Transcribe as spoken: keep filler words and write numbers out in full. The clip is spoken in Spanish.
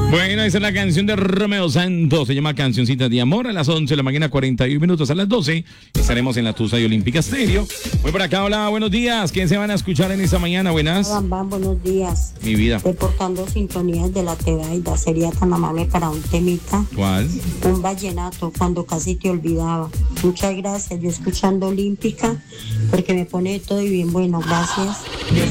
Bueno, esa es la canción de Romeo Santos, se llama Cancioncita de Amor. A las once de la mañana, cuarenta y un minutos, a las doce estaremos en la Tusa y Olímpica Stereo. Voy por acá, hola, buenos días. ¿Quién se van a escuchar en esta mañana? Buenas. Bam, bam, buenos días. Mi vida. Reportando sintonías de la Tebaida, sería tan amable para un temita. ¿Cuál? Un vallenato, cuando casi te olvidaba. Muchas gracias, yo escuchando Olímpica, porque me pone todo y bien bueno, gracias.